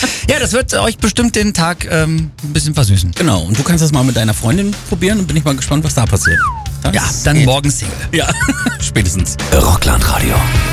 Ja, das wird euch bestimmt den Tag ein bisschen versüßen. Genau, und du kannst das mal mit deiner Freundin probieren und bin ich mal gespannt, was da passiert. Ja, dann morgen Single. Ja, spätestens. Rockland Radio.